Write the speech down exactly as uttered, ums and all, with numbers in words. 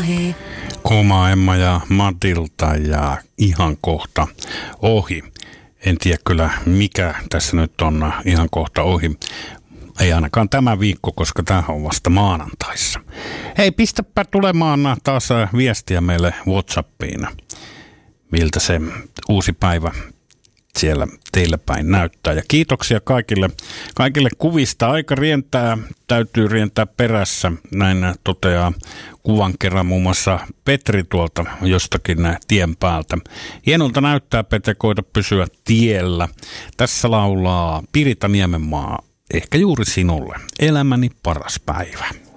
Puhe. Kuuma Emma ja Matilda ja ihan kohta ohi. En tiedä kyllä mikä tässä nyt on ihan kohta ohi. Ei ainakaan tämä viikko, koska tämä on vasta maanantaissa. Hei, pistäpä tulemaan taas viestiä meille WhatsAppiin. Miltä se uusi päivä siellä teillä päin näyttää. Ja kiitoksia kaikille, kaikille kuvista. Aika rientää, täytyy rientää perässä. Näin toteaa kuvan kerran muun muassa Petri tuolta jostakin tien päältä. Hienolta näyttää, Pete, koita pysyä tiellä. Tässä laulaa Pirita Niemenmaa, ehkä juuri sinulle, elämäni paras päivä.